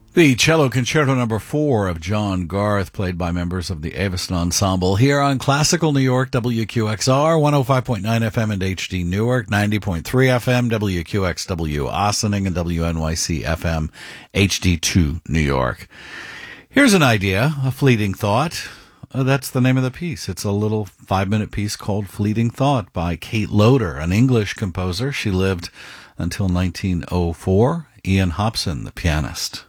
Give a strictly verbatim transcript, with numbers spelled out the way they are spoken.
The Cello Concerto Number Four of John Garth, played by members of the Aveston Ensemble, here on Classical New York, W Q X R, one oh five point nine F M and H D Newark, ninety point three F M, W Q X W Ossining, and W N Y C F M, H D two New York. Here's an idea, a fleeting thought. Uh, that's the name of the piece. It's a little five-minute piece called Fleeting Thought by Kate Loder, an English composer. She lived until nineteen oh four. Ian Hobson, the pianist.